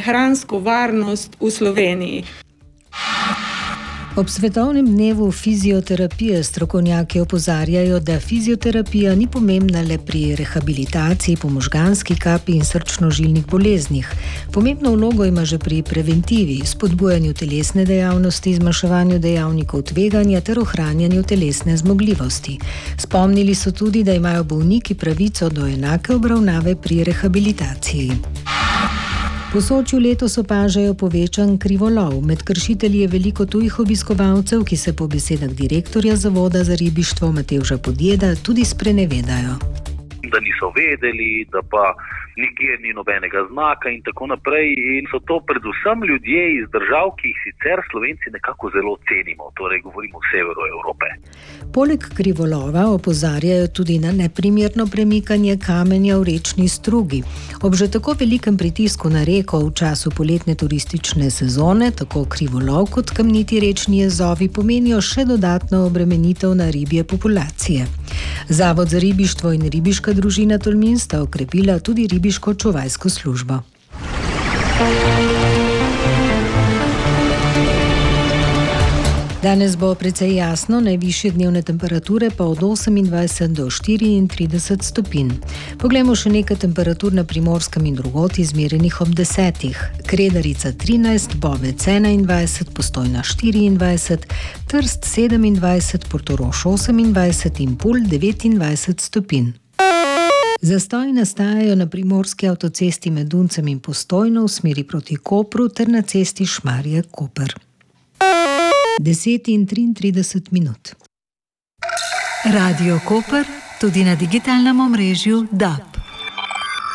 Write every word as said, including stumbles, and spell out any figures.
prehransko varnost v Sloveniji. Ob svetovnem dnevu fizioterapije strokovnjaki opozarjajo, da fizioterapija ni pomembna le pri rehabilitaciji po možganski kapi in srčno-žilnih boleznih. Pomembno vlogo ima že pri preventivi, spodbujanju telesne dejavnosti, zmanjševanju dejavnikov tveganja ter ohranjanju telesne zmogljivosti. Spomnili so tudi, da imajo bolniki pravico do enake obravnave pri rehabilitaciji. V Sočju letos opažajo povečan krivolov. Med kršitelji je veliko tujih obiskovalcev, ki se po besedah direktorja Zavoda za ribištvo Matevža Podjeda tudi sprenevedajo. Da niso vedeli, da pa nikjer ni nobenega znaka in tako naprej. In so to predvsem ljudje iz držav, ki jih sicer Slovenci nekako zelo cenimo, torej govorimo o severu Evrope. Poleg krivolova opozarjajo tudi na neprimerno premikanje kamenja v rečni strugi. Ob že tako velikem pritisku na reko v času poletne turistične sezone, tako krivolov kot kamniti rečni jezovi pomenijo še dodatno obremenitev na ribje populacije. Zavod za ribištvo in ribiška družina Tolmin sta okrepila tudi ribiško-čuvajsko službo. Danes bo precej jasno, najvišje dnevne temperature pa od osemindvajset do štiriintrideset stopinj. Poglejmo še nekaj temperatur na Primorskem in drugod izmerjenih ob desetih. Kredarica trinajst, Bovec enaindvajset, Postojna štiriindvajset, Trst sedemindvajset, Portorož osemindvajset in Pulj devetindvajset stopinj. Zastoji nastajajo na primorski avtocesti med Duncem in Postojno v smeri proti Kopru ter na cesti Šmarje-Koper. deset in triintrideset minut. Radio Koper, tudi na digitalnem omrežju D A B.